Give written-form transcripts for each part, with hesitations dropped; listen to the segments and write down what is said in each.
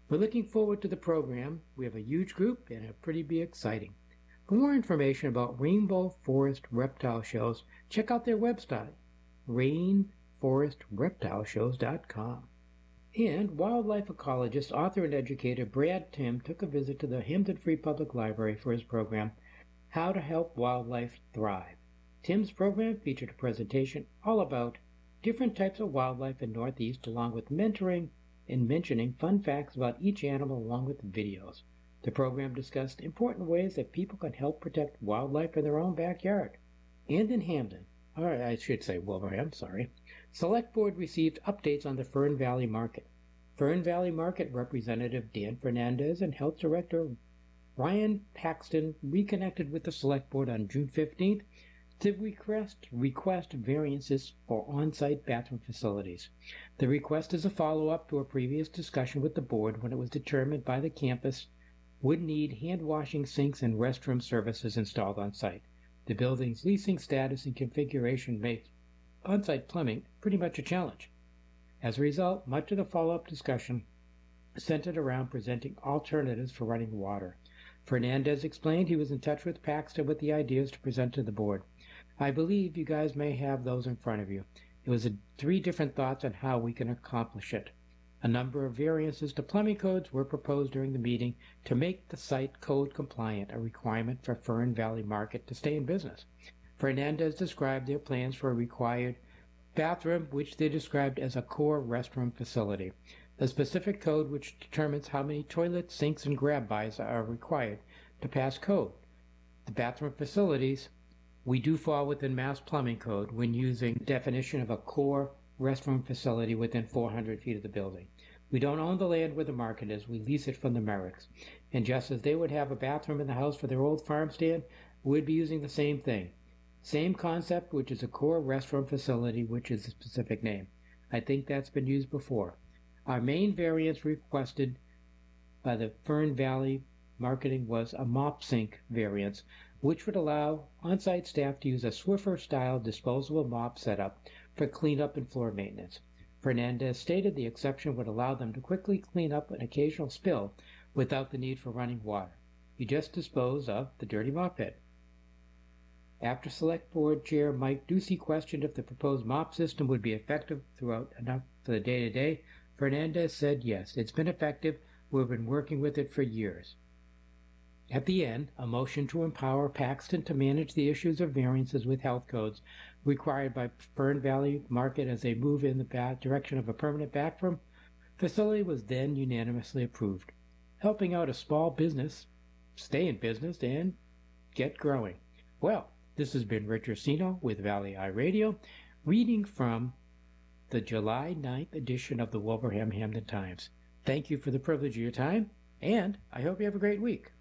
We're looking forward to the program. We have a huge group and it'll pretty be exciting. For more information about Rainbow Forest Reptile Shows, check out their website, rainforestreptileshows.com. And wildlife ecologist, author, and educator Brad Timm took a visit to the Hampton Free Public Library for his program, How to Help Wildlife Thrive. Timm's program featured a presentation all about different types of wildlife in Northeast, along with mentoring and mentioning fun facts about each animal along with videos. The program discussed important ways that people can help protect wildlife in their own backyard. And in Hampden, or I should say Wilbraham, Select Board received updates on the Fern Valley Market. Fern Valley Market Representative Dan Fernandez and Health Director Ryan Paxton reconnected with the Select Board on June 15th to request variances for on-site bathroom facilities. The request is a follow-up to a previous discussion with the board when it was determined by the campus would need hand-washing sinks and restroom services installed on site. The building's leasing status and configuration makes on-site plumbing pretty much a challenge. As a result, much of the follow-up discussion centered around presenting alternatives for running water. Fernandez explained he was in touch with Paxton with the ideas to present to the board. I believe you guys may have those in front of you. It was 3 different thoughts on how we can accomplish it. A number of variances to plumbing codes were proposed during the meeting to make the site code compliant, a requirement for Fern Valley Market to stay in business. Fernandez described their plans for a required bathroom, which they described as a core restroom facility. The specific code which determines how many toilets, sinks, and grab-bys are required to pass code. The bathroom facilities, we do fall within Mass Plumbing Code when using the definition of a core restroom facility within 400 feet of the building. We don't own the land where the market is. We lease it from the Merricks. And just as they would have a bathroom in the house for their old farm stand, we'd be using the same thing. Same concept, which is a core restroom facility, which is the specific name. I think that's been used before. Our main variance requested by the Fern Valley Marketing was a mop sink variance, which would allow on-site staff to use a Swiffer-style disposable mop setup for cleanup and floor maintenance. Fernandez stated the exception would allow them to quickly clean up an occasional spill without the need for running water. You just dispose of the dirty mop head. After Select Board Chair Mike Ducey questioned if the proposed mop system would be effective throughout enough for the day-to-day, Fernandez said yes, it's been effective. We've been working with it for years. At the end, a motion to empower Paxton to manage the issues of variances with health codes required by Fern Valley Market as they move in the direction of a permanent bathroom facility was then unanimously approved, helping out a small business stay in business and get growing. Well, this has been Rich Ursino with Valley Eye Radio, reading from the July 9th edition of the Wilbraham Hampden Times. Thank you for the privilege of your time, and I hope you have a great week.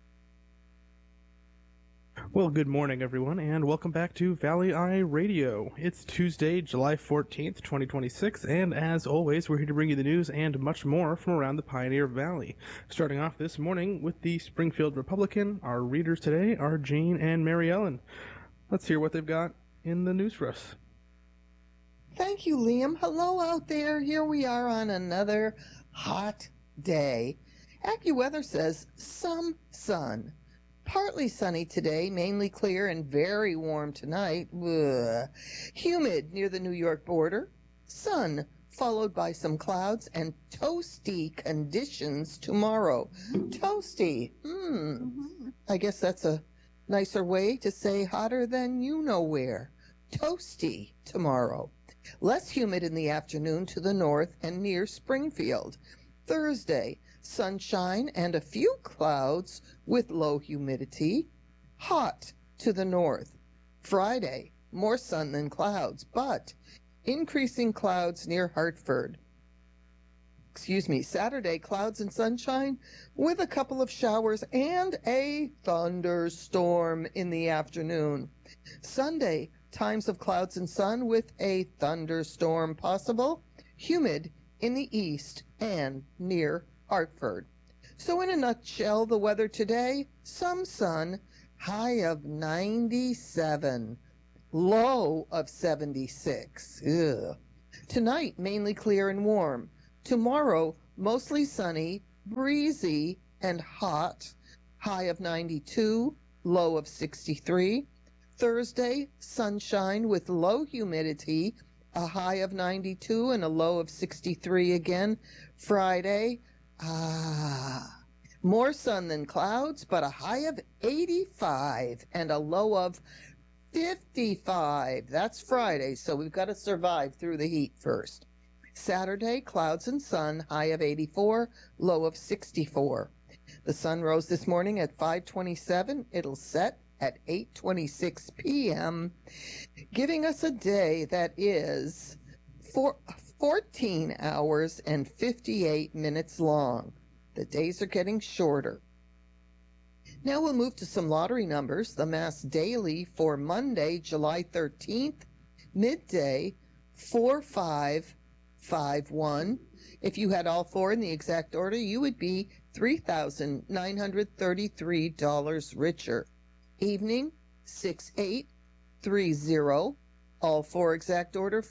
Well, good morning, everyone, and welcome back to Valley Eye Radio. It's Tuesday, July 14th, 2026, and as always, we're here to bring you the news and much more from around the Pioneer Valley. Starting off this morning with the Springfield Republican, our readers today are Jane and Mary Ellen. Let's hear what they've got in the news for us. Thank you, Liam. Hello out there. Here we are on another hot day. AccuWeather says some sun. Partly sunny today, mainly clear and very warm tonight. Ugh. Humid near the New York border. Sun, followed by some clouds and toasty conditions tomorrow. Toasty. I guess that's a nicer way to say hotter than you know where. Toasty tomorrow. Less humid in the afternoon to the north and near Springfield. Thursday, sunshine and a few clouds with low humidity. Hot to the north. Friday, more sun than clouds, but increasing clouds near Hartford. Saturday, clouds and sunshine with a couple of showers and a thunderstorm in the afternoon. Sunday, times of clouds and sun with a thunderstorm possible. Humid in the east and near Hartford. So in a nutshell, the weather today, some sun, high of 97, low of 76. Ugh. Tonight, mainly clear and warm. Tomorrow, mostly sunny, breezy and hot, high of 92, low of 63. Thursday, sunshine with low humidity, a high of 92 and a low of 63 again. Friday, more sun than clouds, but a high of 85 and a low of 55. That's Friday, so we've got to survive through the heat first. Saturday, clouds and sun, high of 84, low of 64. The sun rose this morning at 5:27. It'll set at 8:26 p.m., giving us a day that is 14 hours and 58 minutes long. The days are getting shorter. Now we'll move to some lottery numbers. The Mass Daily for Monday, July 13th, midday, 4551. If you had all four in the exact order, you would be $3,933 richer. Evening, 6830. All four exact order,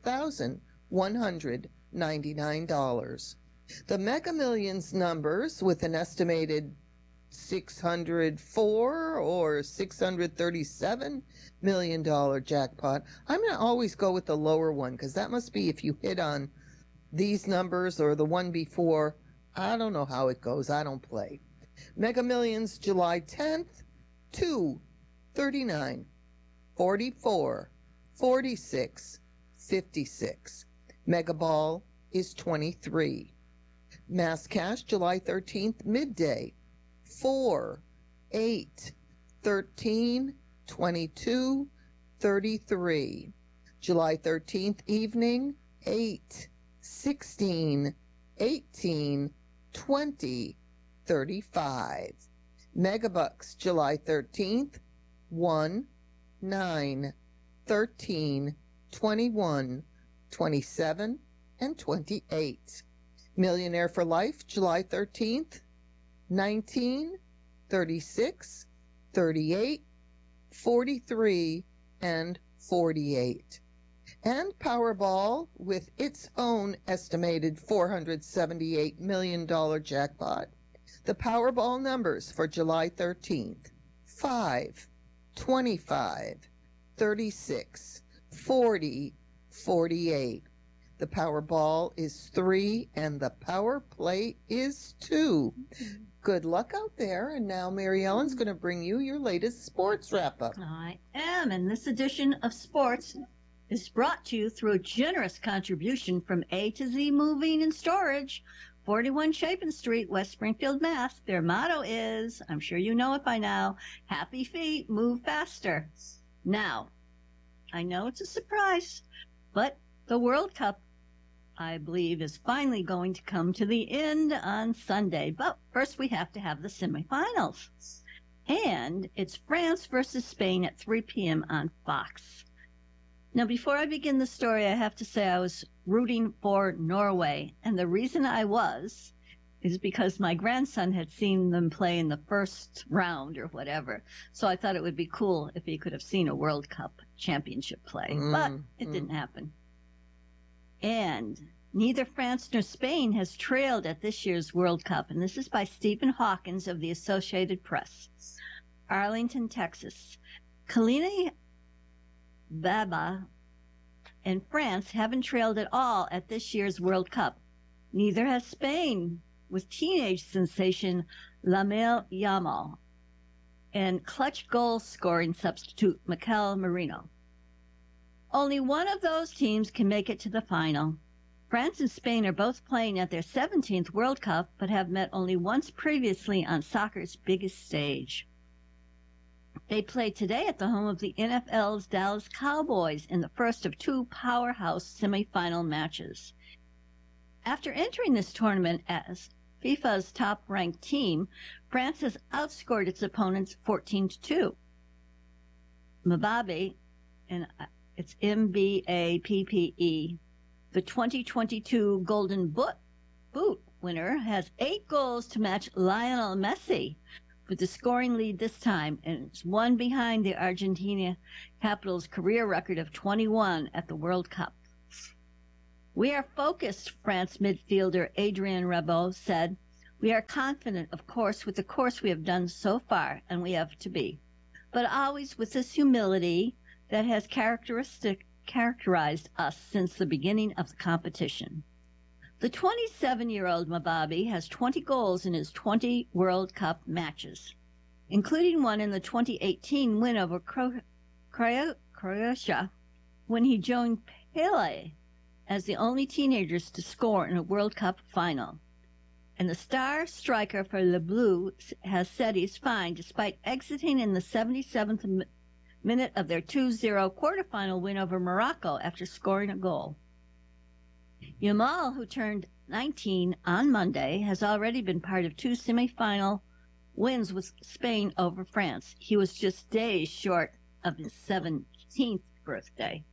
$5,199. The Mega Millions numbers with an estimated 604 or $637 million jackpot. I'm going to always go with the lower one because that must be if you hit on these numbers or the one before. I don't know how it goes. I don't play. Mega Millions, July 10th, 2, 39, 44, 46, 56. Mega Ball is 23. Mass Cash, July 13th, midday, 4, 8, 13, 22, 33. July 13th, evening, 8, 16, 18, 20, 35. Megabucks, July 13th, 1, 9, 13, 21, 27, and 28. Millionaire for Life, July 13th, 19, 36, 38, 43, and 48. And Powerball, with its own estimated $478 million jackpot. The Powerball numbers for July 13th, 5, 25, 36, 40, 48. The Powerball is 3 and the Power Play is 2. Good luck out there. And now Mary Ellen's going to bring you your latest sports wrap-up. I am, and this edition of Sports is brought to you through a generous contribution from A to Z Moving and Storage, 41 Chapin Street, West Springfield, Mass. Their motto is, I'm sure you know it by now, happy feet, move faster. Now, I know it's a surprise, but the World Cup, I believe, is finally going to come to the end on Sunday. But first we have to have the semifinals. And it's France versus Spain at 3 p.m. on Fox. Now, before I begin the story, I have to say I was rooting for Norway. And the reason I was is because my grandson had seen them play in the first round or whatever. So I thought it would be cool if he could have seen a World Cup championship play. But it didn't happen. And neither France nor Spain has trailed at this year's World Cup. And this is by Stephen Hawkins of the Associated Press. Arlington, Texas. Kylian Mbappé and France haven't trailed at all at this year's World Cup. Neither has Spain, with teenage sensation Lamine Yamal and clutch goal-scoring substitute Mikel Merino. Only one of those teams can make it to the final. France and Spain are both playing at their 17th World Cup, but have met only once previously on soccer's biggest stage. They played today at the home of the NFL's Dallas Cowboys in the first of two powerhouse semifinal matches. After entering this tournament as FIFA's top-ranked team, France has outscored its opponents 14-2. Mbappé, and it's Mbappe, the 2022 Golden Boot winner, has 8 goals to match Lionel Messi with the scoring lead this time, and it's one behind the Argentina capital's career record of 21 at the World Cup. We are focused, France midfielder Adrien Rabiot said. We are confident, of course, with the course we have done so far, and we have to be, but always with this humility that has characterized us since the beginning of the competition. The 27-year-old Mababi has 20 goals in his 20 World Cup matches, including one in the 2018 win over Croatia when he joined Pele as the only teenagers to score in a World Cup final. And the star striker for Le Bleu has said he's fine despite exiting in the 77th minute of their 2-0 quarterfinal win over Morocco after scoring a goal. Yamal, who turned 19 on Monday, has already been part of 2 semifinal wins with Spain over France. He was just days short of his 17th birthday.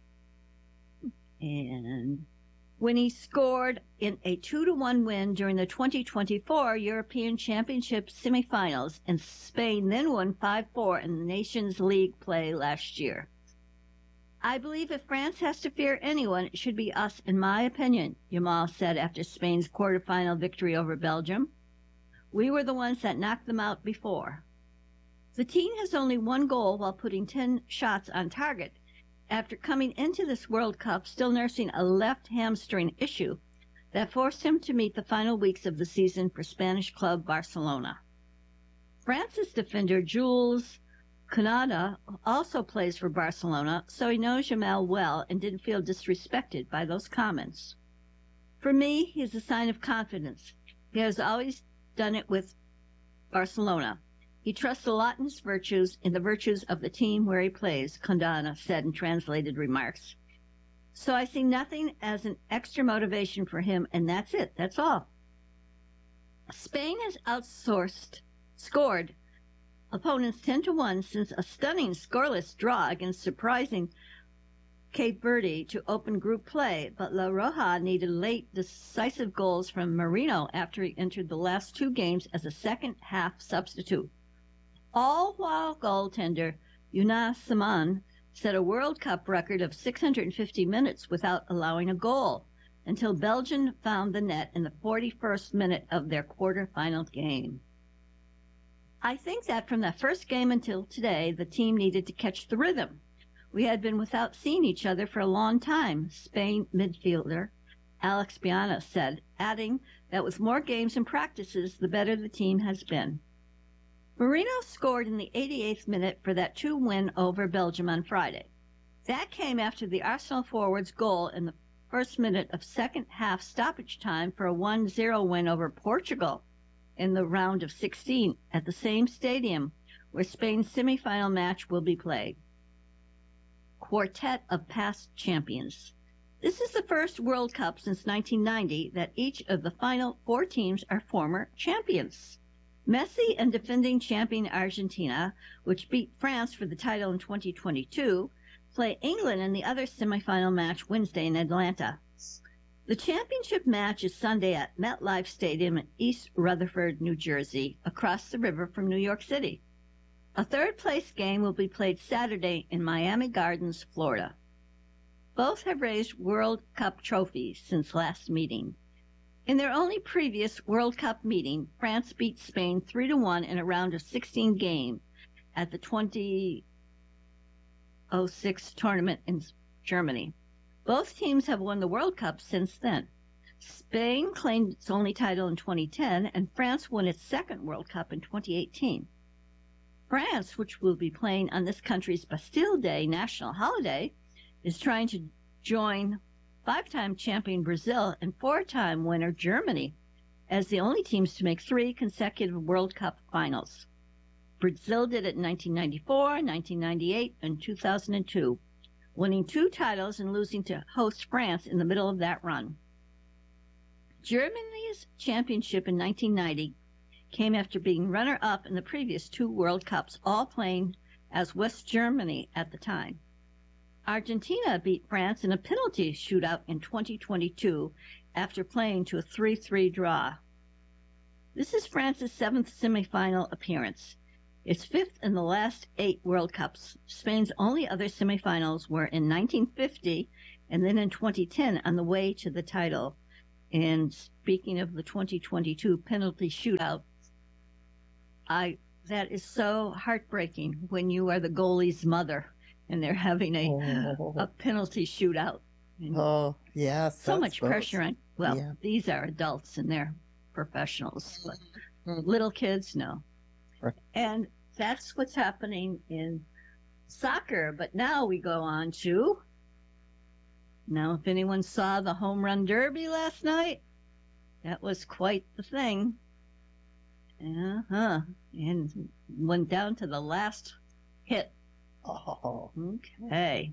And when he scored in a 2-1 win during the 2024 European Championship semifinals, and Spain then won 5-4 in the Nations League play last year. I believe if France has to fear anyone, it should be us, in my opinion, Yamal said after Spain's quarterfinal victory over Belgium. We were the ones that knocked them out before. The team has only 1 goal while putting 10 shots on target after coming into this World Cup still nursing a left hamstring issue that forced him to meet the final weeks of the season for Spanish club Barcelona. France's defender Jules Koundé also plays for Barcelona, so he knows Yamal well and didn't feel disrespected by those comments. For me, he's a sign of confidence. He has always done it with Barcelona. He trusts a lot in his virtues, in the virtues of the team where he plays, Koundé said in translated remarks. So I see nothing as an extra motivation for him, and that's it. That's all. Spain has scored opponents 10-1 since a stunning scoreless draw against surprising Cape Verde to open group play, but La Roja needed late decisive goals from Marino after he entered the last 2 games as a second-half substitute. All while goaltender Younès Saman set a World Cup record of 650 minutes without allowing a goal until Belgium found the net in the 41st minute of their quarterfinal game. I think that from that first game until today, the team needed to catch the rhythm. We had been without seeing each other for a long time, Spain midfielder Alex Biana said, adding that with more games and practices, the better the team has been. Marino scored in the 88th minute for that 2 win over Belgium on Friday. That came after the Arsenal forward's goal in the first minute of second-half stoppage time for a 1-0 win over Portugal in the round of 16 at the same stadium where Spain's semifinal match will be played. Quartet of past champions. This is the first World Cup since 1990 that each of the final 4 teams are former champions. Messi and defending champion Argentina, which beat France for the title in 2022, play England in the other semifinal match Wednesday in Atlanta. The championship match is Sunday at MetLife Stadium in East Rutherford, New Jersey, across the river from New York City. A third-place game will be played Saturday in Miami Gardens, Florida. Both have raised World Cup trophies since last meeting. In their only previous World Cup meeting, France beat Spain 3-1 in a round of 16 game at the 2006 tournament in Germany. Both teams have won the World Cup since then. Spain claimed its only title in 2010, and France won its second World Cup in 2018. France, which will be playing on this country's Bastille Day national holiday, is trying to join 5-time champion Brazil and 4-time winner Germany as the only teams to make 3 consecutive World Cup finals. Brazil did it in 1994, 1998, and 2002, winning 2 titles and losing to host France in the middle of that run. Germany's championship in 1990 came after being runner-up in the previous 2 World Cups, all playing as West Germany at the time. Argentina beat France in a penalty shootout in 2022 after playing to a 3-3 draw. This is France's 7th semifinal appearance. Its 5th in the last 8 World Cups. Spain's only other semifinals were in 1950 and then in 2010 on the way to the title. And speaking of the 2022 penalty shootout, that is so heartbreaking when you are the goalie's mother and they're having a penalty shootout. And Oh, yes. so much pressure on. Well, Yeah. these are adults and they're professionals, but Mhm. little kids, no. Right. And that's what's happening in soccer. But now we go on to. Now, if anyone saw the home run derby last night, that was quite the thing. And went down to the last hit. Oh. Okay.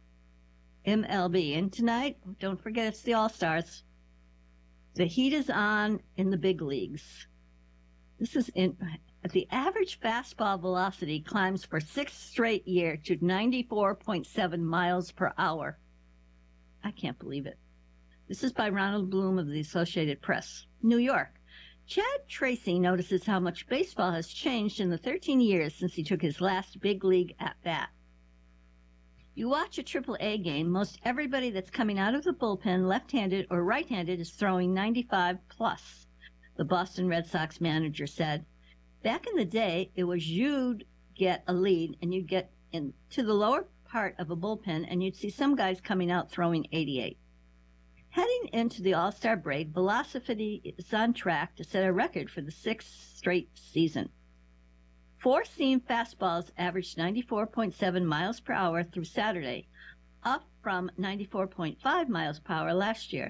MLB. And tonight, don't forget it's the All-Stars. The heat is on in the big leagues. This is the average fastball velocity climbs for 6th straight year to 94.7 miles per hour. I can't believe it. This is by Ronald Bloom of the Associated Press. New York. Chad Tracy notices how much baseball has changed in the 13 years since he took his last big league at-bat. You watch a AAA game, most everybody that's coming out of the bullpen, left-handed or right-handed, is throwing 95 plus, the Boston Red Sox manager said. Back in the day, it was you'd get a lead and you'd get into the lower part of a bullpen and you'd see some guys coming out throwing 88. Heading into the All-Star break, velocity is on track to set a record for the 6th straight season. Four-seam fastballs averaged 94.7 miles per hour through Saturday, up from 94.5 miles per hour last year,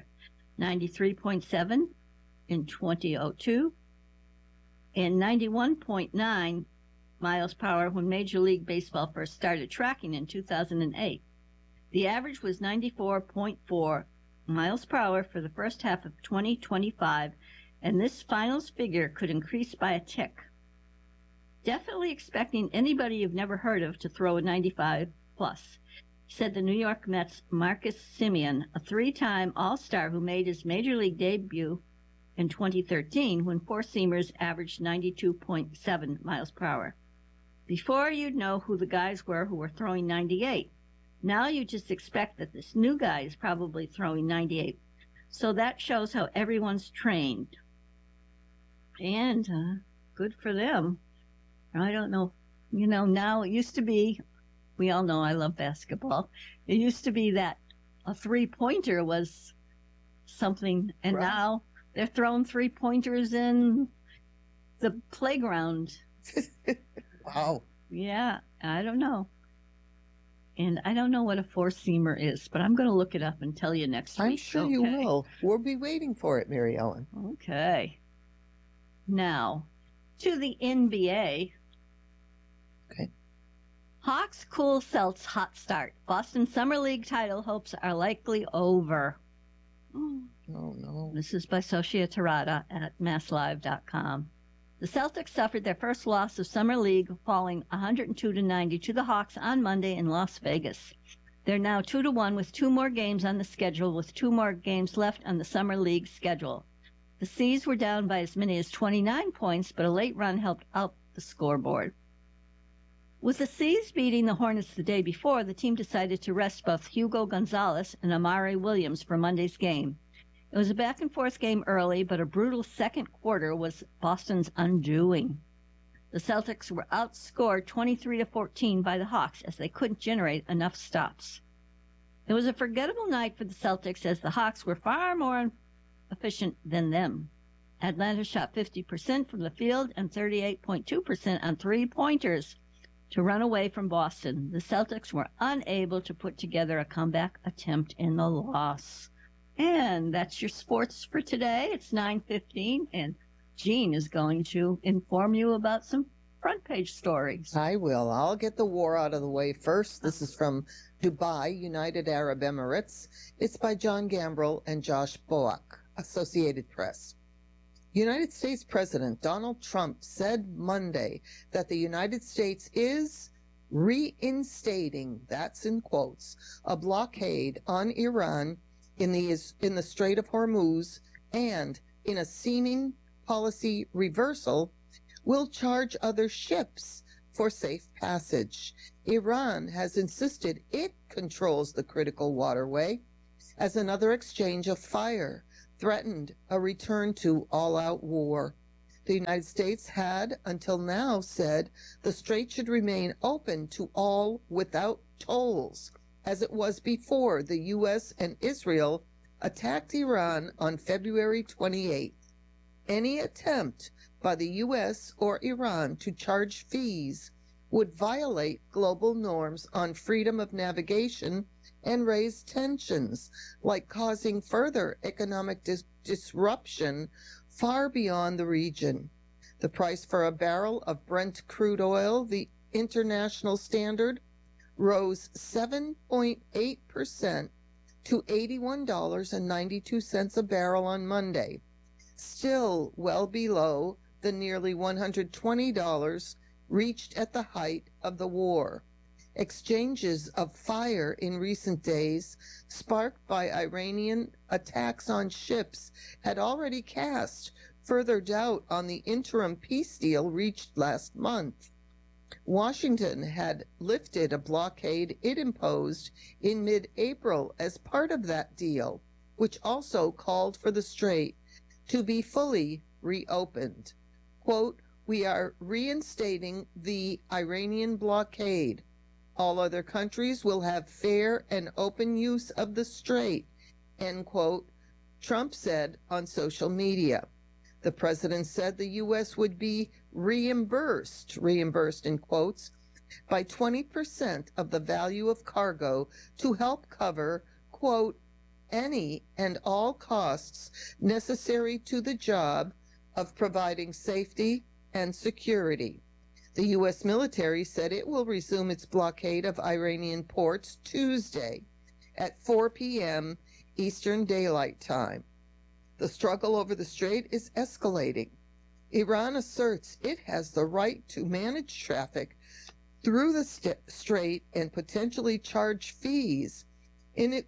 93.7 in 2002, and 91.9 miles per hour when Major League Baseball first started tracking in 2008. The average was 94.4 miles per hour for the first half of 2025, and this finals figure could increase by a tick. Definitely expecting anybody you've never heard of to throw a 95 plus, said the New York Mets' Marcus Semien, a three-time All-Star who made his Major League debut in 2013 when four-seamers averaged 92.7 miles per hour. Before you'd know who the guys were who were throwing 98. Now you just expect that this new guy is probably throwing 98. So that shows how everyone's trained. And good for them. I don't know. You know, now it used to be, we all know I love basketball. It used to be that a three-pointer was something, and Right. now they're throwing three-pointers in the playground. Wow. Yeah, I don't know. And I don't know what a four-seamer is, but I'm going to look it up and tell you next week. I'm sure you Okay. will. We'll be waiting for it, Mary Ellen. Okay. Now, to the NBA. Okay. Hawks cool Celts hot start. Boston Summer League title hopes are likely over. Oh, no. This is by Socia Terada at masslive.com. The Celtics suffered their first loss of Summer League, falling 102-90 to the Hawks on Monday in Las Vegas. They're now 2-1 with two more games on the schedule, with two more games left on the Summer League schedule. The C's were down by as many as 29 points, but a late run helped out the scoreboard. With the C's beating the Hornets the day before, the team decided to rest both Hugo Gonzalez and Amari Williams for Monday's game. It was a back-and-forth game early, but a brutal second quarter was Boston's undoing. The Celtics were outscored 23-14 by the Hawks as they couldn't generate enough stops. It was a forgettable night for the Celtics as the Hawks were far more efficient than them. Atlanta shot 50% from the field and 38.2% on three-pointers to run away from Boston. The Celtics were unable to put together a comeback attempt in the loss. And that's your sports for today. It's 9:15, and Jean is going to inform you about some front page stories. I will. I'll get the war out of the way first. This is from Dubai, United Arab Emirates. It's by John Gambrell and Josh Boak, Associated Press. United States President Donald Trump said Monday that the United States is reinstating, that's in quotes, a blockade on Iran in the Strait of Hormuz, and in a seeming policy reversal, will charge other ships for safe passage. Iran has insisted it controls the critical waterway as another exchange of fire threatened a return to all-out war. The United States had, until now, said the strait should remain open to all without tolls, as it was before the U.S. and Israel attacked Iran on February 28th. Any attempt by the U.S. or Iran to charge fees would violate global norms on freedom of navigation and raise tensions, like causing further economic disruption far beyond the region. The price for a barrel of Brent crude oil, the international standard, rose 7.8% to $81.92 a barrel on Monday, still well below the nearly $120 reached at the height of the war. Exchanges of fire in recent days, sparked by Iranian attacks on ships, had already cast further doubt on the interim peace deal reached last month. Washington had lifted a blockade it imposed in mid-April as part of that deal, which also called for the strait to be fully reopened. Quote, "We are reinstating the Iranian blockade. All other countries will have fair and open use of the strait," end quote, Trump said on social media. The president said the U.S. would be reimbursed in quotes, by 20% of the value of cargo to help cover, quote, "any and all costs necessary to the job of providing safety and security." The U.S. military said it will resume its blockade of Iranian ports Tuesday at 4 p.m. Eastern Daylight Time. The struggle over the strait is escalating. Iran asserts it has the right to manage traffic through the strait and potentially charge fees in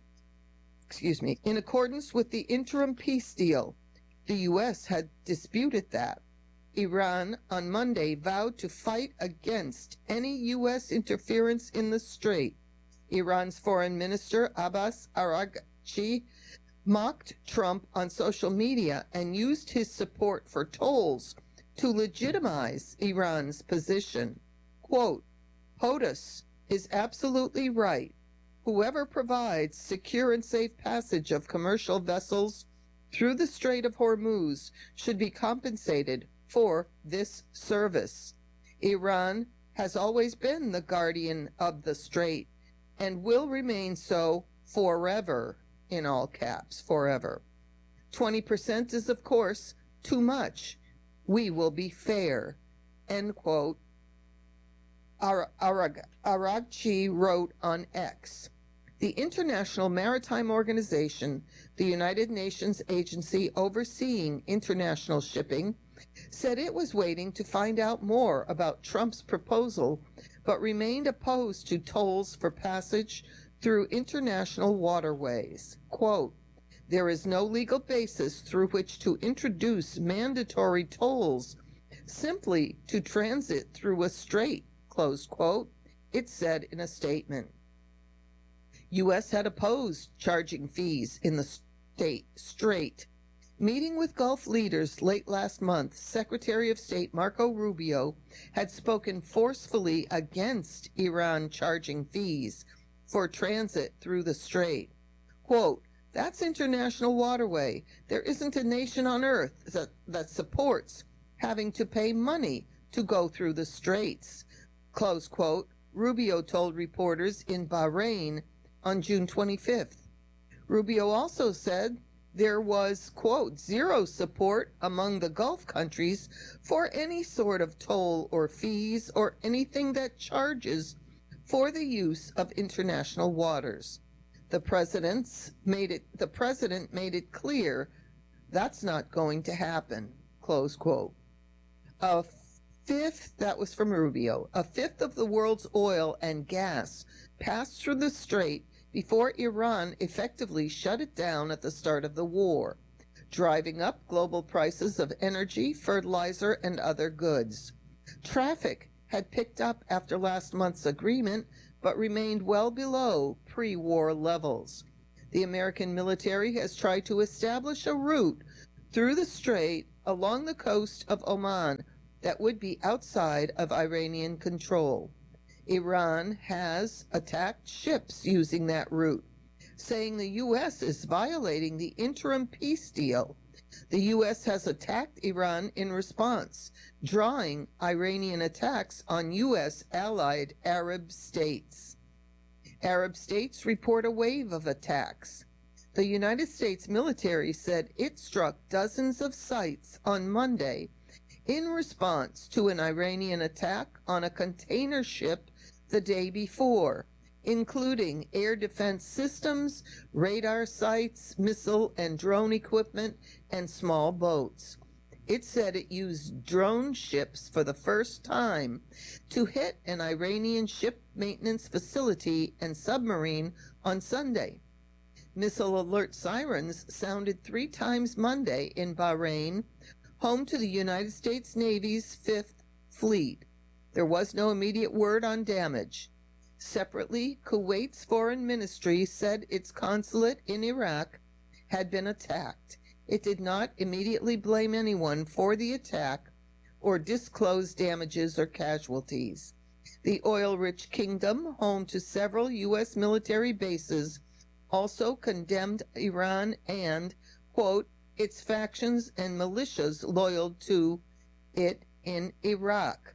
accordance with the interim peace deal. The U.S. had disputed that. Iran on Monday vowed to fight against any U.S. interference in the strait. Iran's Foreign Minister Abbas Araghchi mocked Trump on social media and used his support for tolls to legitimize Iran's position. Quote, "POTUS is absolutely right. Whoever provides secure and safe passage of commercial vessels through the Strait of Hormuz should be compensated for this service. Iran has always been the guardian of the strait and will remain so forever," in all caps, forever. 20% is, of course, too much. We will be fair, end quote, Araghchi wrote on X. The International Maritime Organization, the United Nations agency overseeing international shipping, said it was waiting to find out more about Trump's proposal, but remained opposed to tolls for passage through international waterways. Quote, "There is no legal basis through which to introduce mandatory tolls simply to transit through a strait," close quote, it said in a statement. U.S. had opposed charging fees in the strait. Meeting with Gulf leaders late last month, Secretary of State Marco Rubio had spoken forcefully against Iran charging fees for transit through the strait. Quote, "That's international waterway. There isn't a nation on earth that supports having to pay money to go through the straits," close quote, Rubio told reporters in Bahrain on June 25th. Rubio also said there was, quote, "zero support among the Gulf countries for any sort of toll or fees or anything that charges for the use of international waters." The president made it clear that's not going to happen, close quote. That was from Rubio. A fifth of the world's oil and gas passed through the strait before Iran effectively shut it down at the start of the war, driving up global prices of energy, fertilizer, and other goods. Traffic had picked up after last month's agreement, but remained well below pre-war levels. The American military has tried to establish a route through the strait along the coast of Oman that would be outside of Iranian control. Iran has attacked ships using that route, saying the U.S. is violating the interim peace deal. The U.S. has attacked Iran in response, drawing Iranian attacks on U.S. allied Arab states. Arab states report a wave of attacks. The United States military said it struck dozens of sites on Monday in response to an Iranian attack on a container ship the day before, including air defense systems, radar sites, missile and drone equipment, and small boats. It said it used drone ships for the first time to hit an Iranian ship maintenance facility and submarine on Sunday. Missile alert sirens sounded 3 times Monday in Bahrain, home to the United States Navy's 5th Fleet. There was no immediate word on damage. Separately, Kuwait's foreign ministry said its consulate in Iraq had been attacked. It did not immediately blame anyone for the attack or disclose damages or casualties. The oil-rich kingdom, home to several U.S. military bases, also condemned Iran and, quote, its factions and militias loyal to it in Iraq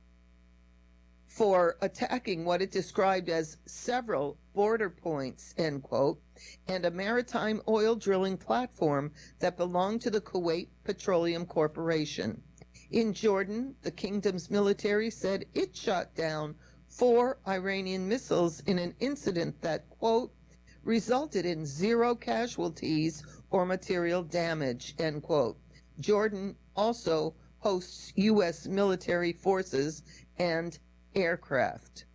for attacking what it described as several border points, end quote, and a maritime oil drilling platform that belonged to the Kuwait Petroleum Corporation. In Jordan, the kingdom's military said it shot down 4 Iranian missiles in an incident that, quote, resulted in 0 casualties or material damage, end quote. Jordan also hosts U.S. military forces and aircraft.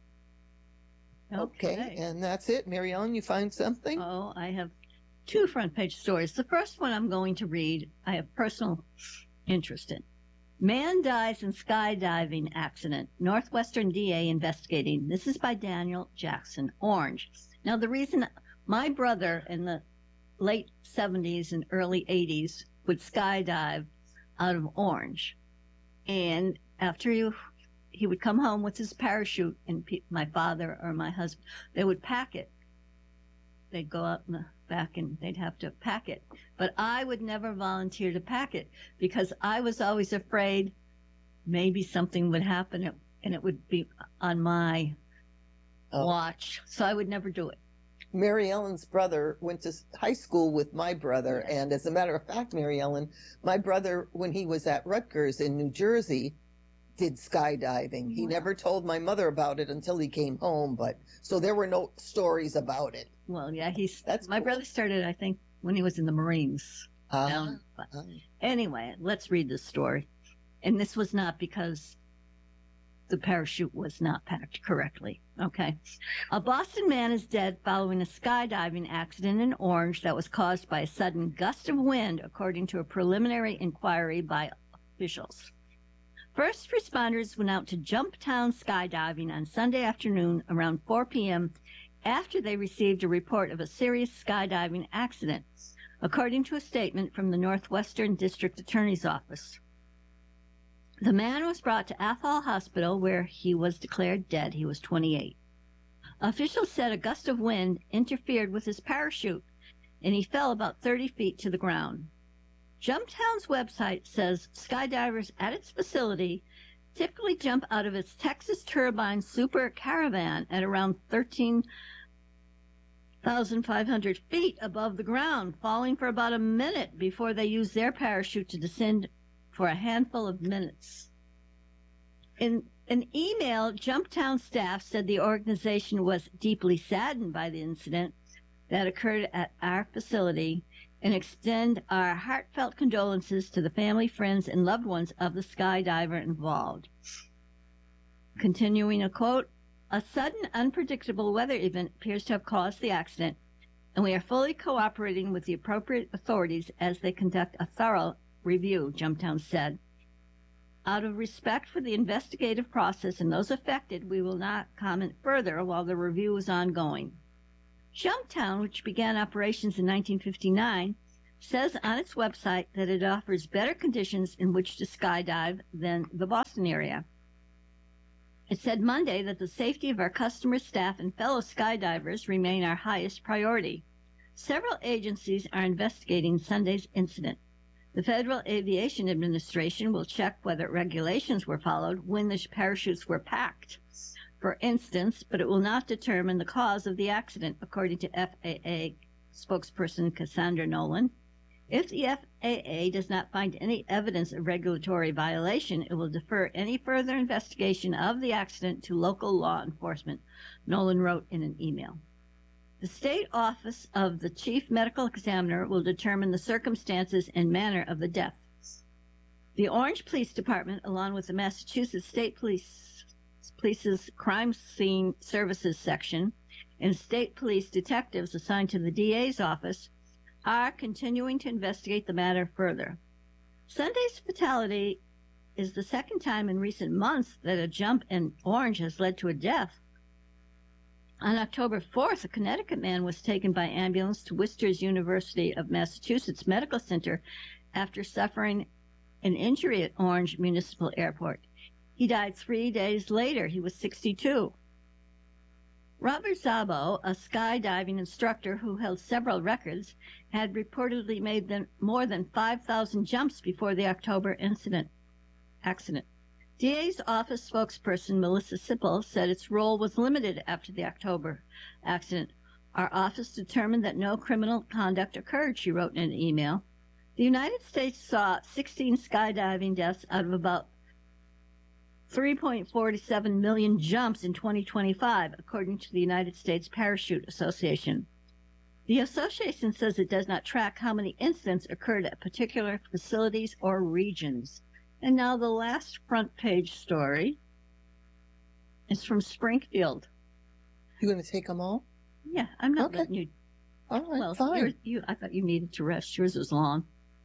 Okay, and that's it. Mary Ellen, you find something? Oh, I have 2 front page stories. The first one I'm going to read, I have personal interest in. Man dies in skydiving accident. Northwestern DA investigating. This is by Daniel Jackson Orange. Now, the reason my brother in the late 70s and early 80s would skydive out of Orange. And after he would come home with his parachute, and my father or my husband, they would pack it. They'd go out in the back and they'd have to pack it. But I would never volunteer to pack it because I was always afraid maybe something would happen and it would be on my watch. So I would never do it. Mary Ellen's brother went to high school with my brother. Yes. And as a matter of fact, Mary Ellen, my brother, when he was at Rutgers in New Jersey, did skydiving. He never told my mother about it until he came home, but so there were no stories about it. Well, yeah, my brother started, I think, when he was in the Marines. Anyway, let's read this story. And this was not because the parachute was not packed correctly. Okay. A Boston man is dead following a skydiving accident in Orange that was caused by a sudden gust of wind, according to a preliminary inquiry by officials. First responders went out to Jumptown skydiving on Sunday afternoon around 4 p.m. after they received a report of a serious skydiving accident, according to a statement from the Northwestern District Attorney's Office. The man was brought to Athol Hospital, where he was declared dead. He was 28. Officials said a gust of wind interfered with his parachute, and he fell about 30 feet to the ground. Jumptown's website says skydivers at its facility typically jump out of its Texas Turbine Super Caravan at around 13,500 feet above the ground, falling for about a minute before they use their parachute to descend for a handful of minutes. In an email, Jumptown staff said the organization was deeply saddened by the incident that occurred at our facility and extend our heartfelt condolences to the family, friends, and loved ones of the skydiver involved. Continuing a quote, a sudden, unpredictable weather event appears to have caused the accident, and we are fully cooperating with the appropriate authorities as they conduct a thorough review, Jumptown said. Out of respect for the investigative process and those affected, we will not comment further while the review is ongoing. Jumptown, which began operations in 1959, says on its website that it offers better conditions in which to skydive than the Boston area. It said Monday that the safety of our customers, staff, and fellow skydivers remain our highest priority. Several agencies are investigating Sunday's incident. The Federal Aviation Administration will check whether regulations were followed when the parachutes were packed, for instance, but it will not determine the cause of the accident, according to FAA spokesperson Cassandra Nolan. If the FAA does not find any evidence of regulatory violation, it will defer any further investigation of the accident to local law enforcement, Nolan wrote in an email. The state office of the chief medical examiner will determine the circumstances and manner of the death. The Orange Police Department, along with the Massachusetts State Police's Crime Scene Services section and state police detectives assigned to the DA's office, are continuing to investigate the matter further. Sunday's fatality is the second time in recent months that a jump in Orange has led to a death. On October 4th, a Connecticut man was taken by ambulance to Worcester's University of Massachusetts Medical Center after suffering an injury at Orange Municipal Airport. He died 3 days later. He was 62. Robert Szabo, a skydiving instructor who held several records, had reportedly made more than 5,000 jumps before the October accident. DA's office spokesperson Melissa Sipple said its role was limited after the October accident. Our office determined that no criminal conduct occurred, she wrote in an email. The United States saw 16 skydiving deaths out of about 3.47 million jumps in 2025, according to the United States Parachute Association. The association says it does not track how many incidents occurred at particular facilities or regions. And now the last front page story is from Springfield. You going to take them all? Yeah, I'm not letting you. All right, well, fine. I thought you needed to rest. Yours was long.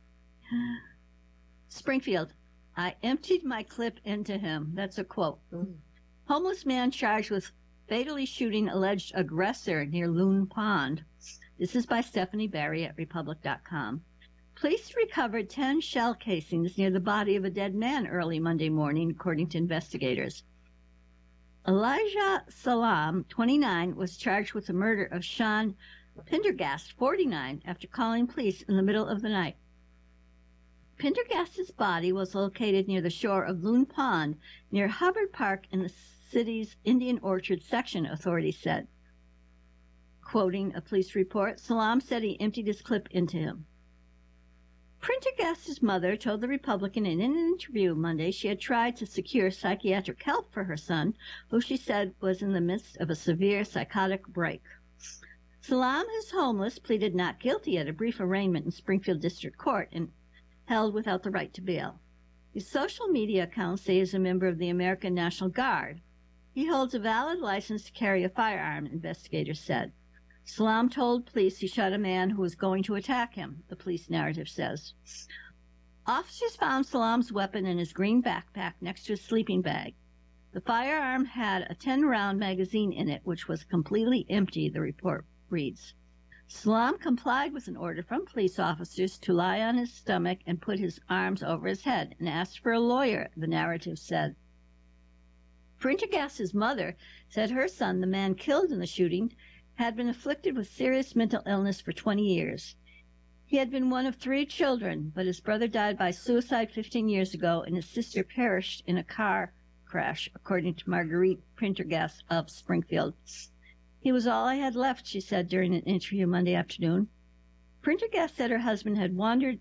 Springfield. I emptied my clip into him. That's a quote. Homeless man charged with fatally shooting alleged aggressor near Loon Pond. This is by Stephanie Barry at Republic.com. Police recovered 10 shell casings near the body of a dead man early Monday morning, according to investigators. Elijah Salam, 29, was charged with the murder of Sean Pendergast, 49, after calling police in the middle of the night. Pendergast's body was located near the shore of Loon Pond, near Hubbard Park in the city's Indian Orchard section, authorities said. Quoting a police report, Salam said he emptied his clip into him. Pendergast's mother told the Republican in an interview Monday she had tried to secure psychiatric help for her son, who she said was in the midst of a severe psychotic break. Salam, who's homeless, pleaded not guilty at a brief arraignment in Springfield District Court and held without the right to bail. His social media accounts say he is a member of the American National Guard. He holds a valid license to carry a firearm, investigators said. Salam told police he shot a man who was going to attack him, the police narrative says. Officers found Salam's weapon in his green backpack next to his sleeping bag. The firearm had a 10-round magazine in it, which was completely empty, the report reads. Salam complied with an order from police officers to lie on his stomach and put his arms over his head and asked for a lawyer, the narrative said. Pendergast's mother said her son, the man killed in the shooting, had been afflicted with serious mental illness for 20 years. He had been one of 3 children, but his brother died by suicide 15 years ago and his sister perished in a car crash, according to Marguerite Pendergast of Springfield. He was all I had left, she said during an interview Monday afternoon. Pendergast said her son had wandered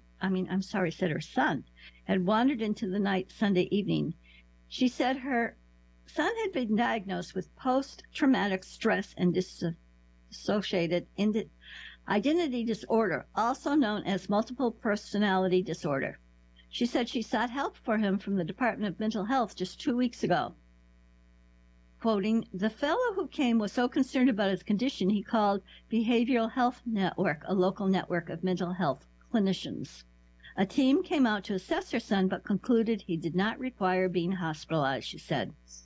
into the night Sunday evening. She said her son had been diagnosed with post-traumatic stress and dissociated identity disorder, also known as multiple personality disorder. She said she sought help for him from the Department of Mental Health just 2 weeks ago. Quoting, the fellow who came was so concerned about his condition he called Behavioral Health Network, a local network of mental health clinicians. A team came out to assess her son but concluded he did not require being hospitalized, she said.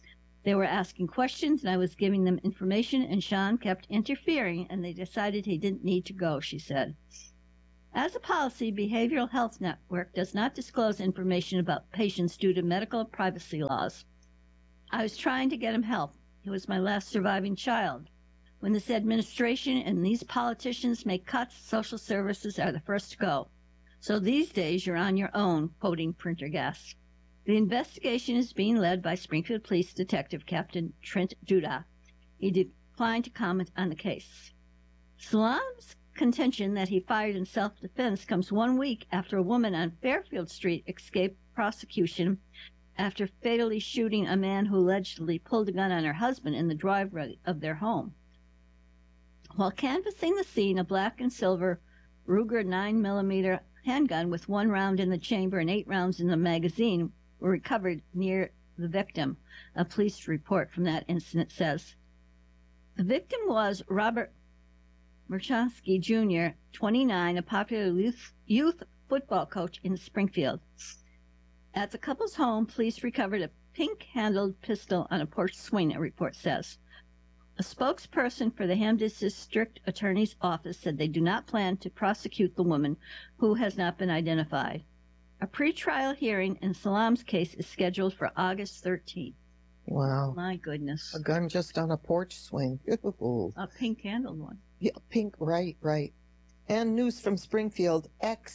They were asking questions, and I was giving them information, and Sean kept interfering, and they decided he didn't need to go, she said. As a policy, Behavioral Health Network does not disclose information about patients due to medical privacy laws. I was trying to get him help. He was my last surviving child. When this administration and these politicians make cuts, social services are the first to go. So these days you're on your own, quoting Prendergast. The investigation is being led by Springfield Police Detective Captain Trent Duda. He declined to comment on the case. Salam's contention that he fired in self-defense comes 1 week after a woman on Fairfield Street escaped prosecution after fatally shooting a man who allegedly pulled a gun on her husband in the driveway of their home. While canvassing the scene, a black and silver Ruger 9mm handgun with 1 round in the chamber and 8 rounds in the magazine were recovered near the victim, a police report from that incident says. The victim was Robert Merchansky Jr., 29, a popular youth football coach in Springfield. At the couple's home, police recovered a pink-handled pistol on a porch swing, a report says. A spokesperson for the Hampden District Attorney's Office said they do not plan to prosecute the woman, who has not been identified. A pretrial hearing in Salam's case is scheduled for August 13th. Wow. My goodness. A gun just on a porch swing. A pink-handled one. Yeah, pink, right. And news from Springfield,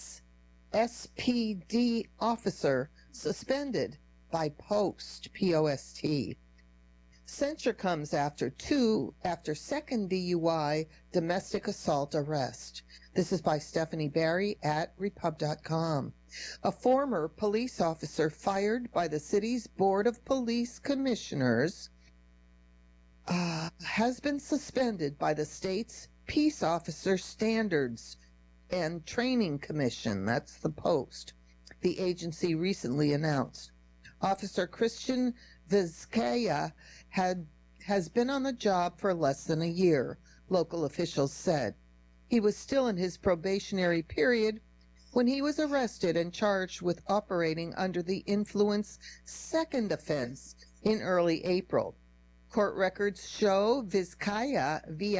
ex-SPD officer suspended by post, P-O-S-T. Censure comes after second DUI domestic assault arrest. This is by Stephanie Barry at Repub.com. A former police officer fired by the city's Board of Police Commissioners has been suspended by the state's Peace Officer Standards and Training Commission. That's the Post. The agency recently announced. Officer Christian Vizcaya has been on the job for less than a year, local officials said. He was still in his probationary period when he was arrested and charged with operating under the influence second offense in early April. Court records show Vizcaya,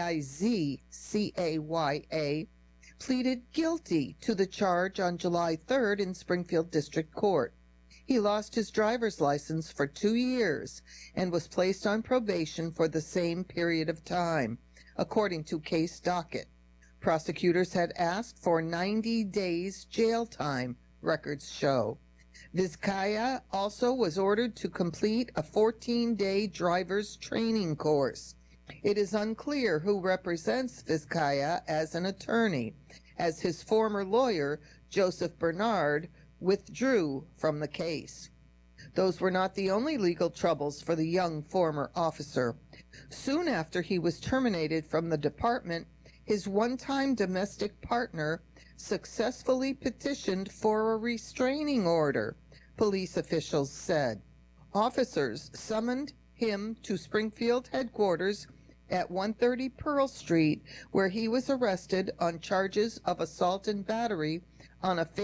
V-I-Z-C-A-Y-A, pleaded guilty to the charge on July 3rd in Springfield District Court. He lost his driver's license for 2 years and was placed on probation for the same period of time, according to case docket. Prosecutors had asked for 90 days jail time, records show. Vizcaya also was ordered to complete a 14-day driver's training course. It is unclear who represents Vizcaya as an attorney, as his former lawyer, Joseph Bernard, withdrew from the case. Those were not the only legal troubles for the young former officer. Soon after he was terminated from the department, his one-time domestic partner successfully petitioned for a restraining order, police officials said. Officers summoned him to Springfield headquarters at 130 Pearl Street, where he was arrested on charges of assault and battery on a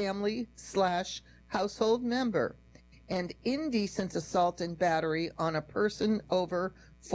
family/household member and indecent assault and battery on a person over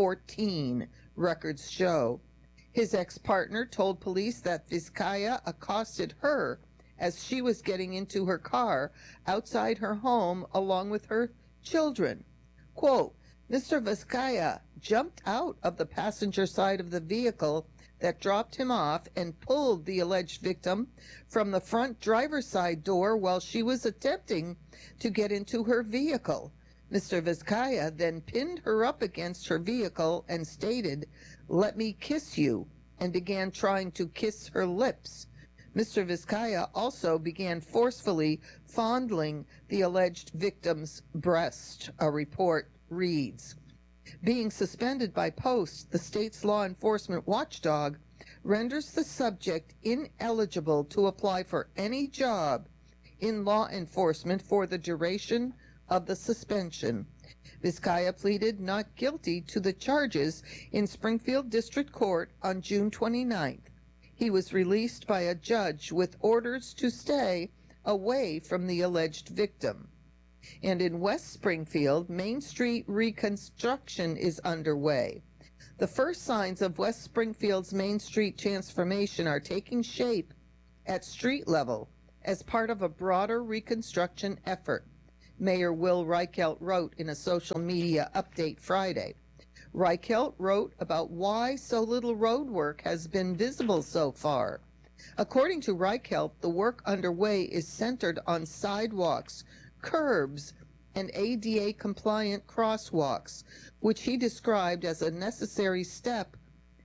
14, records show. His ex-partner told police that Vizcaya accosted her as she was getting into her car outside her home along with her children. Quote, Mr. Vizcaya jumped out of the passenger side of the vehicle that dropped him off and pulled the alleged victim from the front driver's side door while she was attempting to get into her vehicle. Mr. Vizcaya then pinned her up against her vehicle and stated, "Let me kiss you," and began trying to kiss her lips. Mr. Vizcaya also began forcefully fondling the alleged victim's breast, a report reads. Being suspended by post, the state's law enforcement watchdog renders the subject ineligible to apply for any job in law enforcement for the duration of the suspension. Vizcaya pleaded not guilty to the charges in Springfield District Court on June 29th. He was released by a judge with orders to stay away from the alleged victim. And in West Springfield, Main Street reconstruction is underway. The first signs of West Springfield's Main Street transformation are taking shape at street level as part of a broader reconstruction effort, Mayor Will Reichelt wrote in a social media update Friday. Reichelt wrote about why so little road work has been visible so far. According to Reichelt, the work underway is centered on sidewalks, curbs, and ADA-compliant crosswalks, which he described as a necessary step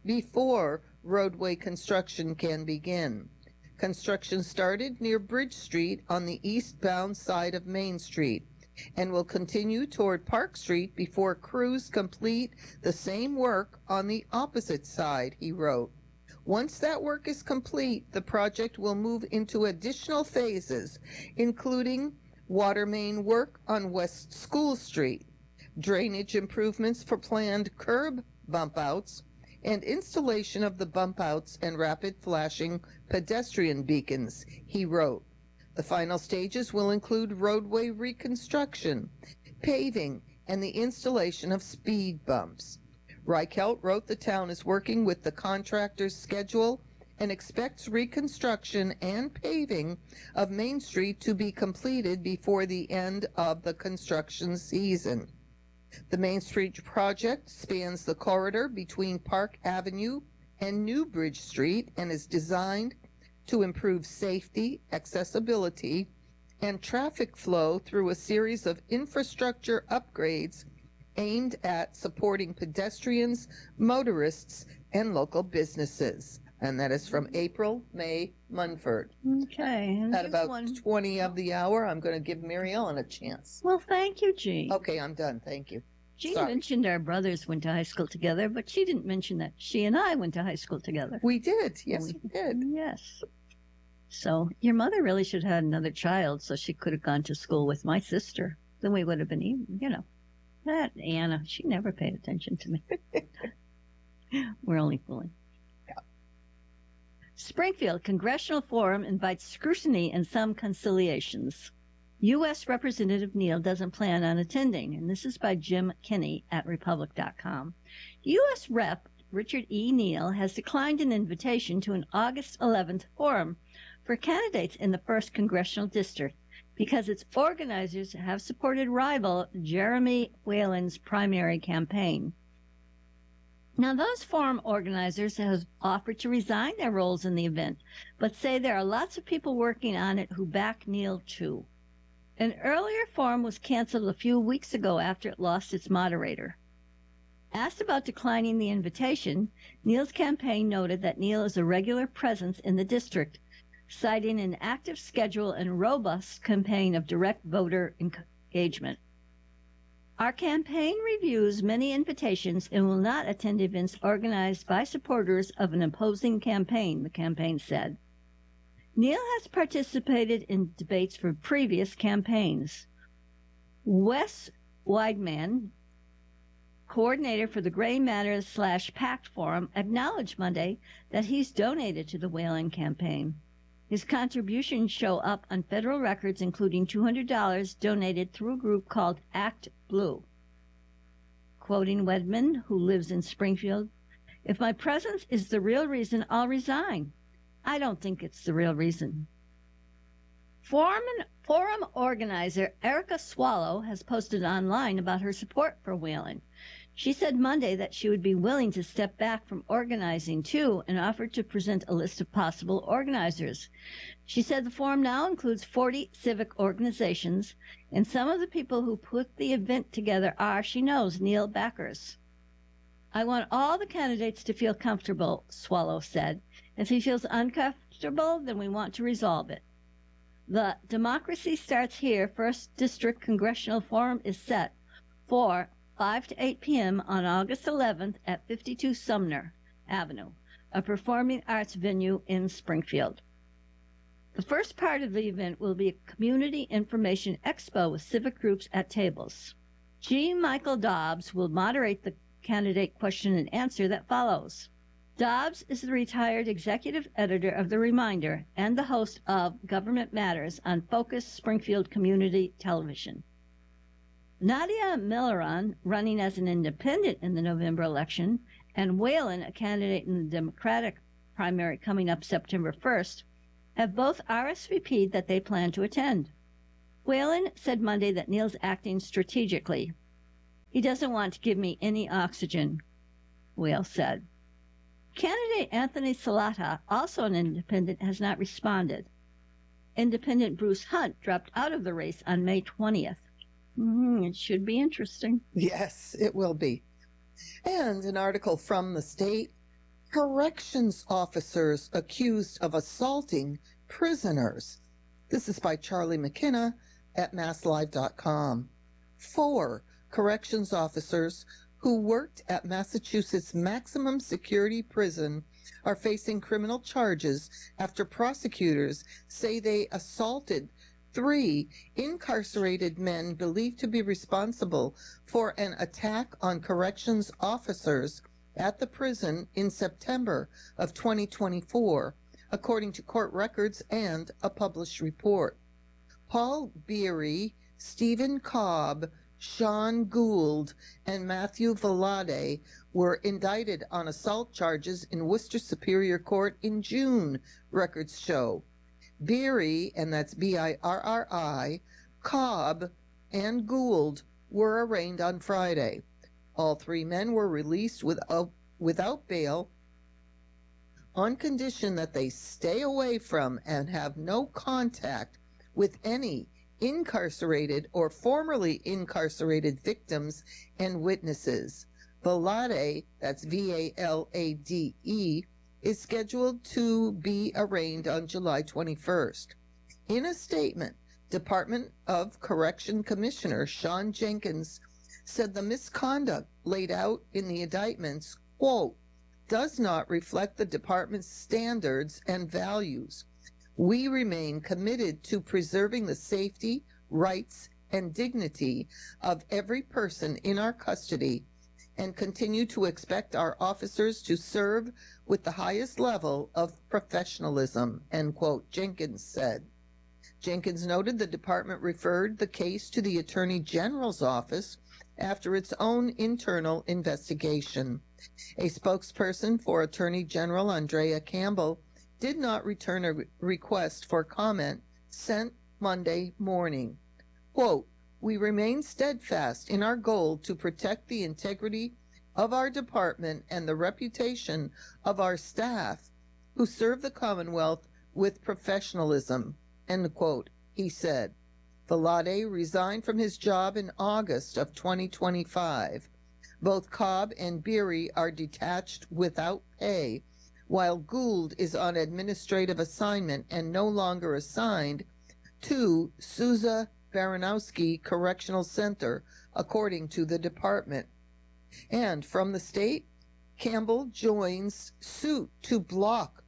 before roadway construction can begin. Construction started near Bridge Street on the eastbound side of Main Street and will continue toward Park Street before crews complete the same work on the opposite side, he wrote. Once that work is complete, the project will move into additional phases, including water main work on West School Street, drainage improvements for planned curb bump outs, and installation of the bump outs and rapid flashing pedestrian beacons, he wrote. The final stages will include roadway reconstruction, paving, and the installation of speed bumps. Reichelt wrote the town is working with the contractor's schedule and expects reconstruction and paving of Main Street to be completed before the end of the construction season. The Main Street project spans the corridor between Park Avenue and New Bridge Street and is designed to improve safety, accessibility, and traffic flow through a series of infrastructure upgrades aimed at supporting pedestrians, motorists, and local businesses. And that is from April May Munford. Okay. At about 20 of the hour, I'm going to give Mary Ellen a chance. Well, thank you, Jean. Okay, I'm done. Thank you. Jean Sorry. mentioned our brothers went to high school together, but she didn't mention that she and I went to high school together. We did. Yes, we did. Yes. So your mother really should have had another child so she could have gone to school with my sister. Then we would have been even, you know. That Anna, she never paid attention to me. We're only fooling. Springfield Congressional Forum invites scrutiny and some conciliations. U.S. Representative Neal doesn't plan on attending, and this is by Jim Kinney at Republic.com. U.S. Rep. Richard E. Neal has declined an invitation to an August 11th forum for candidates in the 1st Congressional District because its organizers have supported rival Jeremy Whalen's primary campaign. Now, those forum organizers have offered to resign their roles in the event, but say there are lots of people working on it who back Neal too. An earlier forum was canceled a few weeks ago after it lost its moderator. Asked about declining the invitation, Neal's campaign noted that Neal is a regular presence in the district, citing an active schedule and robust campaign of direct voter engagement. Our campaign reviews many invitations and will not attend events organized by supporters of an opposing campaign, the campaign said. Neal has participated in debates for previous campaigns. Wes Weidman, coordinator for the Gray Matters /PACT Forum, acknowledged Monday that he's donated to the Whalen campaign. His contributions show up on federal records, including $200 donated through a group called Act Blue. Quoting Wedman, who lives in Springfield, "If my presence is the real reason, I'll resign. I don't think it's the real reason." Forum organizer Erica Swallow has posted online about her support for Whalen. She said Monday that she would be willing to step back from organizing too and offered to present a list of possible organizers. She said the forum now includes 40 civic organizations, and some of the people who put the event together are, she knows, Neal backers. "I want all the candidates to feel comfortable," Swallow said. "If he feels uncomfortable, then we want to resolve it." The Democracy Starts Here 1st District Congressional Forum is set for 5 to 8 p.m. on August 11th at 52 Sumner Avenue, a performing arts venue in Springfield. The first part of the event will be a community information expo with civic groups at tables. G. Michael Dobbs will moderate the candidate question and answer that follows. Dobbs is the retired executive editor of The Reminder and the host of Government Matters on Focus Springfield Community Television. Nadia Milleron, running as an independent in the November election, and Whalen, a candidate in the Democratic primary coming up September 1st, have both RSVP'd that they plan to attend. Whalen said Monday that Neal's acting strategically. He doesn't want to give me any oxygen, Whale said. Candidate Anthony Salata, also an independent, has not responded. Independent Bruce Hunt dropped out of the race on May 20th. It should be interesting. Yes, it will be. And an article from the state, corrections officers accused of assaulting prisoners. This is by Charlie McKenna at masslive.com. 4 corrections officers who worked at Massachusetts Maximum Security Prison are facing criminal charges after prosecutors say they assaulted 3 incarcerated men believed to be responsible for an attack on corrections officers at the prison in September of 2024, according to court records and a published report. Paul Beery, Stephen Cobb, Sean Gould, and Matthew Valade were indicted on assault charges in Worcester Superior Court in June, records show. Beery, and that's Birri, Cobb, and Gould were arraigned on Friday. All 3 men were released without bail on condition that they stay away from and have no contact with any incarcerated or formerly incarcerated victims and witnesses. Valade, that's Valade, is scheduled to be arraigned on July 21st. In a statement, Department of Correction Commissioner Sean Jenkins said the misconduct laid out in the indictments, quote, does not reflect the department's standards and values. We remain committed to preserving the safety, rights, and dignity of every person in our custody and continue to expect our officers to serve with the highest level of professionalism, end quote, Jenkins said. Jenkins noted the department referred the case to the Attorney General's office after its own internal investigation. A spokesperson for Attorney General Andrea Campbell did not return a request for comment sent Monday morning. Quote, we remain steadfast in our goal to protect the integrity of our department and the reputation of our staff who serve the Commonwealth with professionalism, end quote, he said. Valade resigned from his job in August of 2025. Both Cobb and Beery are detached without pay, while Gould is on administrative assignment and no longer assigned to Sousa Baranowski Correctional Center, according to the department. And from the state, Campbell joins suit to block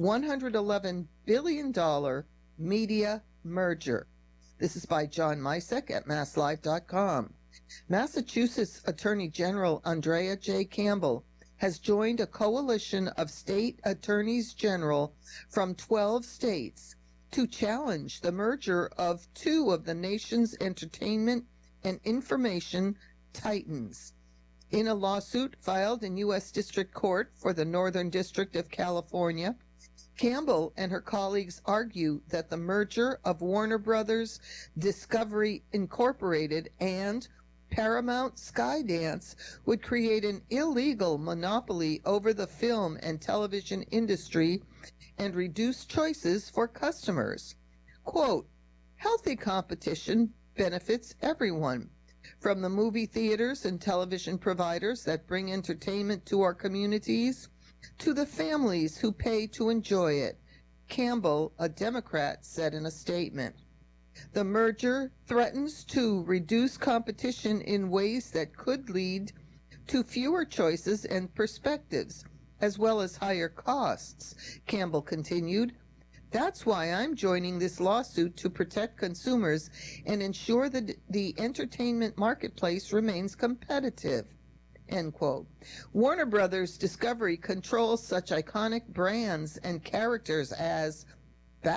$111 billion media merger. This is by John Misek at masslive.com. Massachusetts Attorney General Andrea J. Campbell has joined a coalition of state attorneys general from 12 states to challenge the merger of 2 of the nation's entertainment and information titans. In a lawsuit filed in U.S. District Court for the Northern District of California, Campbell and her colleagues argue that the merger of Warner Brothers Discovery Incorporated and Paramount Skydance would create an illegal monopoly over the film and television industry and reduce choices for customers. Quote, healthy competition benefits everyone, from the movie theaters and television providers that bring entertainment to our communities to the families who pay to enjoy it, Campbell, a Democrat, said in a statement. The merger threatens to reduce competition in ways that could lead to fewer choices and perspectives, as well as higher costs, Campbell continued. That's why I'm joining this lawsuit to protect consumers and ensure that the entertainment marketplace remains competitive, end quote. Warner Brothers Discovery controls such iconic brands and characters as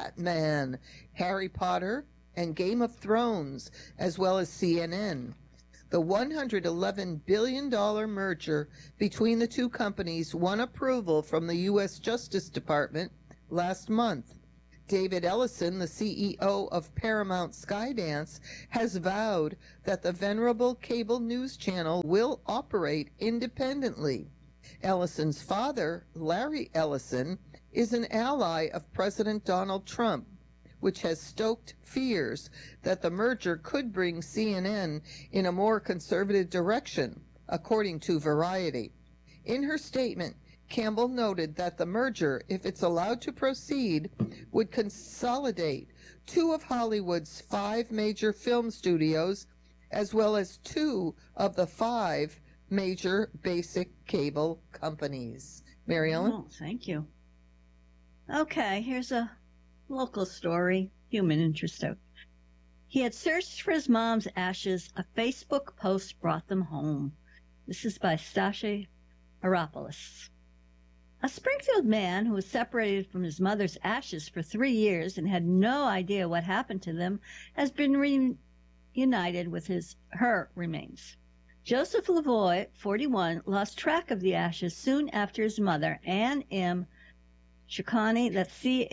Batman, Harry Potter, and Game of Thrones, as well as CNN. The $111 billion merger between the two companies won approval from the U.S. Justice Department last month. David Ellison, the CEO of Paramount Skydance, has vowed that the venerable cable news channel will operate independently. Ellison's father, Larry Ellison, is an ally of President Donald Trump, which has stoked fears that the merger could bring CNN in a more conservative direction, according to Variety. In her statement, Campbell noted that the merger, if it's allowed to proceed, would consolidate two of Hollywood's 5 major film studios, as well as 2 of the 5 major basic cable companies. Mary Ellen? Oh, thank you. Okay, here's a local story, human interest. He had searched for his mom's ashes. A Facebook post brought them home. This is by Stasha Aropoulos. A Springfield man who was separated from his mother's ashes for 3 years and had no idea what happened to them has been reunited with her remains. Joseph Lavoie, 41, lost track of the ashes soon after his mother, Ann M. Ciccone, that's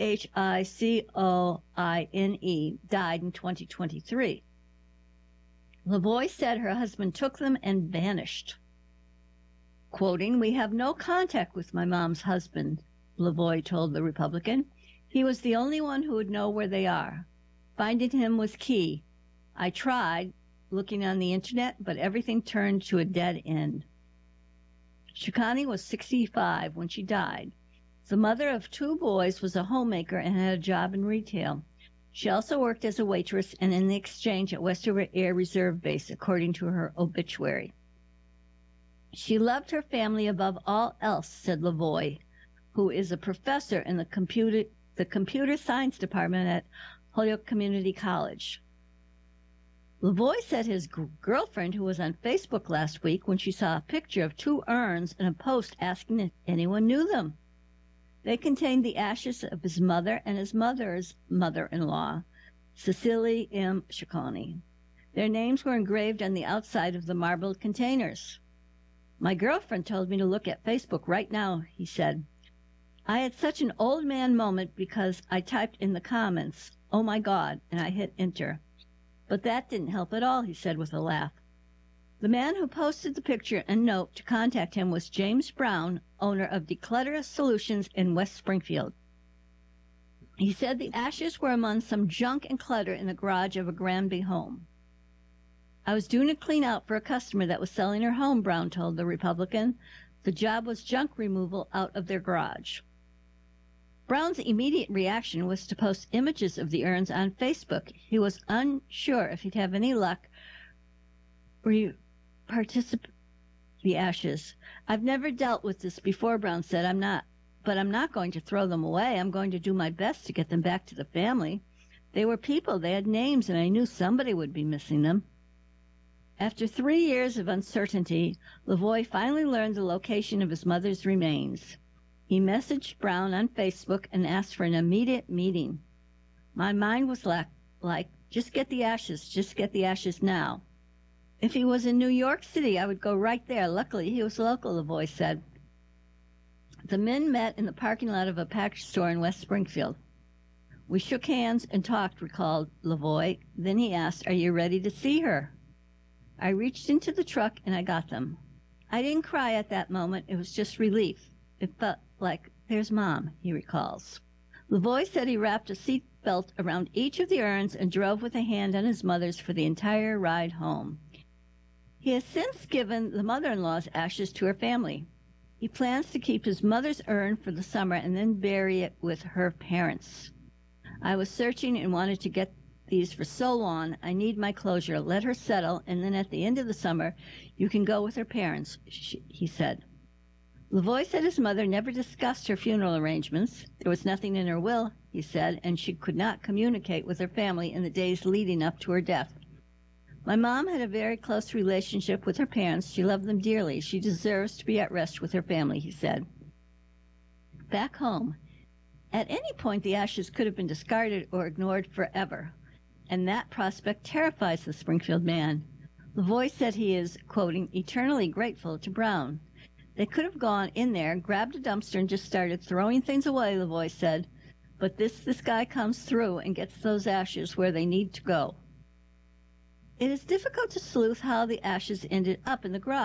Cicoine, died in 2023. Lavoie said her husband took them and vanished. Quoting, "We have no contact with my mom's husband," Lavoie told the Republican. "He was the only one who would know where they are. Finding him was key. I tried looking on the internet, but everything turned to a dead end." Ciccone was 65 when she died. The mother of 2 boys was a homemaker and had a job in retail. She also worked as a waitress and in the exchange at Westover Air Reserve Base, according to her obituary. "She loved her family above all else," said Lavoie, who is a professor in the computer science department at Holyoke Community College. Lavoie said his girlfriend, who was on Facebook last week when she saw a picture of 2 urns and a post asking if anyone knew them. They contained the ashes of his mother and his mother's mother-in-law, Cecily M. Ciccone. Their names were engraved on the outside of the marbled containers. "My girlfriend told me to look at Facebook right now," he said. "I had such an old man moment because I typed in the comments, 'Oh my God,' and I hit enter. But that didn't help at all," he said with a laugh. The man who posted the picture and note to contact him was James Brown, owner of Declutter Solutions in West Springfield. He said the ashes were among some junk and clutter in the garage of a Granby home. "I was doing a clean out for a customer that was selling her home," Brown told the Republican. "The job was junk removal out of their garage." Brown's immediate reaction was to post images of the urns on Facebook. He was unsure if he'd have any luck the ashes. "I've never dealt with this before," Brown said. But I'm not going to throw them away. I'm going to do my best to get them back to the family. They were people, they had names, and I knew somebody would be missing them." After 3 years of uncertainty, Lavoie finally learned the location of his mother's remains. He messaged Brown on Facebook and asked for an immediate meeting. "My mind was like, just get the ashes now. If he was in New York City, I would go right there. Luckily, he was local," Lavoie said. The men met in the parking lot of a package store in West Springfield. "We shook hands and talked," recalled Lavoie. Then he asked, "Are you ready to see her?" "I reached into the truck and I got them. I didn't cry at that moment. It was just relief. It felt like, there's Mom," he recalls. Lavoie said he wrapped a seat belt around each of the urns and drove with a hand on his mother's for the entire ride home. He has since given the mother-in-law's ashes to her family. He plans to keep his mother's urn for the summer and then bury it with her parents. "I was searching and wanted to get these for so long. I need my closure. Let her settle, and then at the end of the summer, you can go with her parents," he said. Lavoie said his mother never discussed her funeral arrangements. There was nothing in her will, he said, and she could not communicate with her family in the days leading up to her death. "My mom had a very close relationship with her parents. She loved them dearly. She deserves to be at rest with her family," he said. Back home, at any point the ashes could have been discarded or ignored forever, and that prospect terrifies the Springfield man. LaVoy said he is, quoting, eternally grateful to Brown. They could have gone in there, grabbed a dumpster, and just started throwing things away, LaVoy said. But this guy comes through and gets those ashes where they need to go. It is difficult to sleuth how the ashes ended up in the garage.